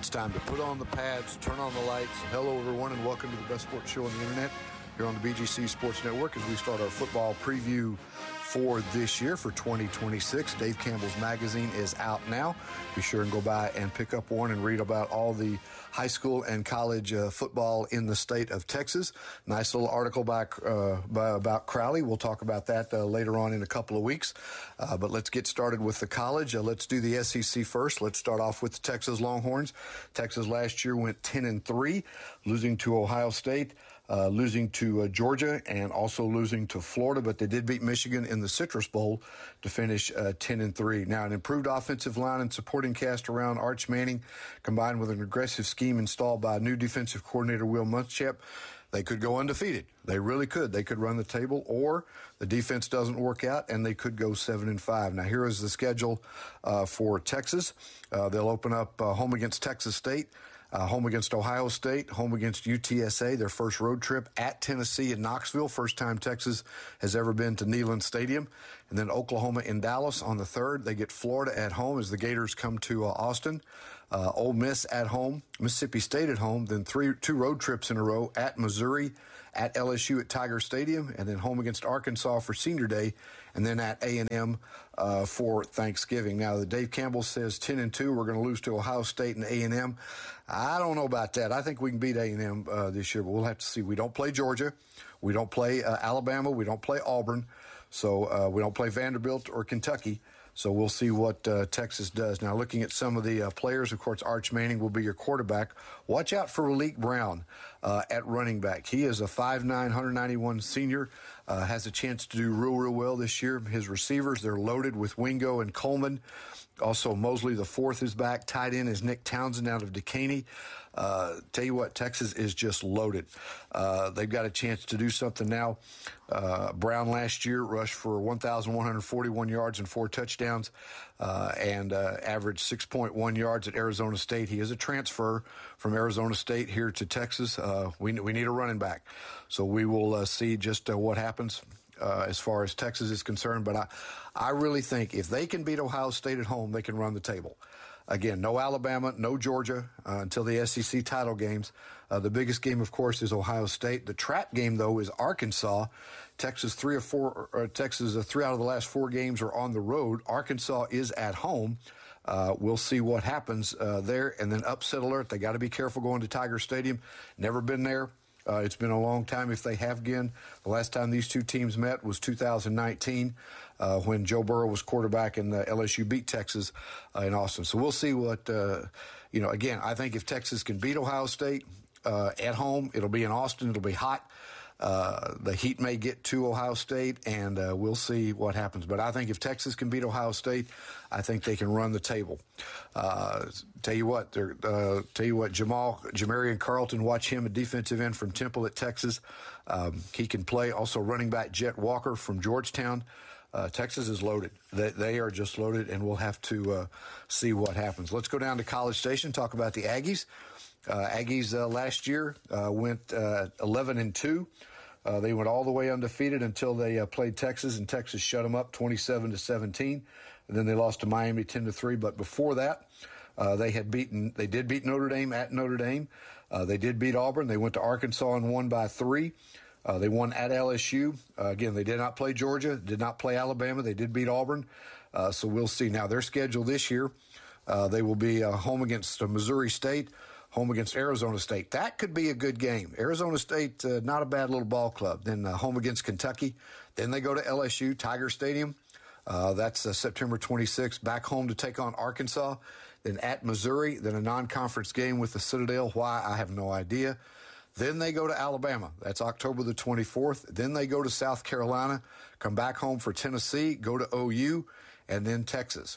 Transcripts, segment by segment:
It's time to put on the pads, turn on the lights. Hello, everyone, and welcome to the best sports show on the internet here on the BGC Sports Network as we start our football preview for this year, for 2026. Dave Campbell's magazine is out now. Be sure and go by and pick up one and read about all the high school and college football in the state of Texas. Nice little article about Crowley. We'll talk about that later on in a couple of weeks. But let's get started with the college. Let's do the SEC first. Let's start off with the Texas Longhorns. Texas last year went 10-3, losing to Ohio State, losing to Georgia, and also losing to Florida. But they did beat Michigan in the Citrus Bowl to finish 10-3. Now, an improved offensive line and supporting cast around Arch Manning, combined with an aggressive scheme installed by new defensive coordinator Will Muschamp, they could go undefeated. They really could. They could run the table, or the defense doesn't work out, and they could go 7-5. Now, here is the schedule for Texas. They'll open up home against Texas State, home against Ohio State, home against UTSA, their first road trip at Tennessee in Knoxville, first time Texas has ever been to Neyland Stadium, and then Oklahoma in Dallas on the 3rd. They get Florida at home as the Gators come to Austin. Ole Miss at home, Mississippi State at home, then two road trips in a row at Missouri, at LSU at Tiger Stadium, and then home against Arkansas for Senior Day, and then at A&M for Thanksgiving. Now, the Dave Campbell says 10-2, we're going to lose to Ohio State and A&M. I don't know about that. I think we can beat A&M this year, but we'll have to see. We don't play Georgia. We don't play Alabama. We don't play Auburn. So we don't play Vanderbilt or Kentucky. So we'll see what Texas does. Now, looking at some of the players, of course, Arch Manning will be your quarterback. Watch out for Raleek Brown at running back. He is a 5'9", 191 senior, has a chance to do real well this year. His receivers, they're loaded with Wingo and Coleman. Also, Mosley the fourth is back. Tight end is Nick Townsend out of Decaney. Tell you what, Texas is just loaded. They've got a chance to do something now. Brown last year rushed for 1,141 yards and 4 touchdowns and averaged 6.1 yards at Arizona State. He is a transfer from Arizona State here to Texas. We need a running back. So we will see just what happens as far as Texas is concerned. But I really think if they can beat Ohio State at home, they can run the table. Again, no Alabama, no Georgia until the SEC title games. The biggest game, of course, is Ohio State. The trap game, though, is Arkansas. Texas, 3 out of the last 4 games are on the road. Arkansas is at home. We'll see what happens there. And then upset alert. They got to be careful going to Tiger Stadium. Never been there. It's been a long time if they have been. The last time these two teams met was 2019 when Joe Burrow was quarterback and LSU beat Texas in Austin. So we'll see what, again, I think if Texas can beat Ohio State at home, it'll be in Austin, it'll be hot. The heat may get to Ohio State, and we'll see what happens. But I think if Texas can beat Ohio State, I think they can run the table. Tell you what, Jamarian Carlton, watch him, a defensive end from Temple at Texas. He can play. Also, running back Jet Walker from Georgetown. Texas is loaded. They are just loaded, and we'll have to see what happens. Let's go down to College Station, talk about the Aggies. Aggies last year went 11-2. They went all the way undefeated until they played Texas, and Texas shut them up 27-17. And then they lost to Miami 10-3. But before that, they did beat Notre Dame at Notre Dame. They did beat Auburn. They went to Arkansas and won by 3. They won at LSU. Again, they did not play Georgia, did not play Alabama. They did beat Auburn. So we'll see. Now, their schedule this year, they will be home against Missouri State, home against Arizona State. That could be a good game. Arizona State, not a bad little ball club. Then home against Kentucky. Then they go to LSU, Tiger Stadium. That's September 26th. Back home to take on Arkansas. Then at Missouri. Then a non-conference game with the Citadel. Why? I have no idea. Then they go to Alabama. That's October the 24th. Then they go to South Carolina, come back home for Tennessee, go to OU, and then Texas.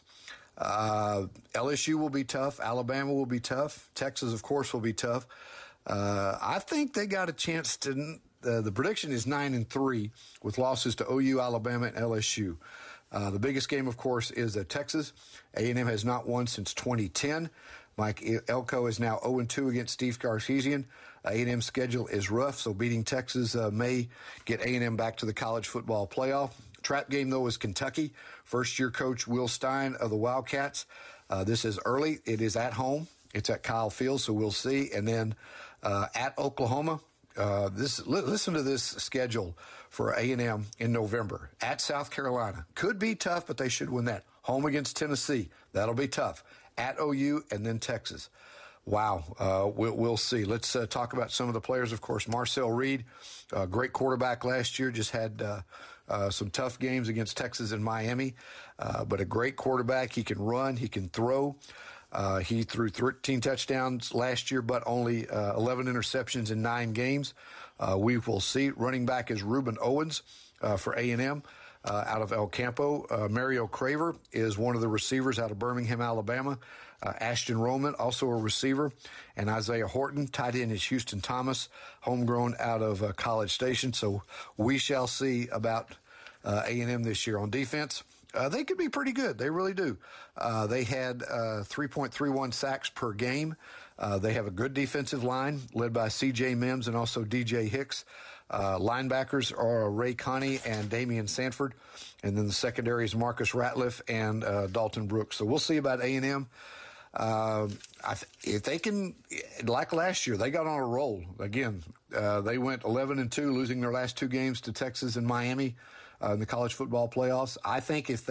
LSU will be tough. Alabama will be tough. Texas, of course, will be tough. I think they got a chance to the prediction is 9-3 with losses to OU, Alabama, and LSU. The biggest game, of course, is Texas. A&M has not won since 2010. Mike Elko is now 0-2 against Steve Sarkisian. A&M's schedule is rough, so beating Texas may get A&M back to the college football playoff. Trap game, though, is Kentucky. First-year coach Will Stein of the Wildcats. This is early. It is at home. It's at Kyle Field, so we'll see. And then at Oklahoma, listen to this schedule for A&M in November. At South Carolina. Could be tough, but they should win that. Home against Tennessee. That'll be tough. At OU and then Texas. Wow. We'll see. Let's talk about some of the players. Of course, Marcel Reed, great quarterback last year, just had some tough games against Texas and Miami, but a great quarterback. He can run. He can throw. He threw 13 touchdowns last year, but only 11 interceptions in 9 games. We will see. Running back is Reuben Owens for A&M out of El Campo. Mario Craver is one of the receivers out of Birmingham, Alabama. Ashton Roman, also a receiver. And Isaiah Horton, tight end is Houston Thomas, homegrown out of College Station. So we shall see about A&M this year. On defense, they could be pretty good. They really do. They had 3.31 sacks per game. They have a good defensive line led by C.J. Mims and also D.J. Hicks. Linebackers are Ray Connie and Damian Sanford. And then the secondary is Marcus Ratliff and Dalton Brooks. So we'll see about A&M. If they can, like last year, they got on a roll. Again, they went 11-2, losing their last 2 games to Texas and Miami in the college football playoffs. I think if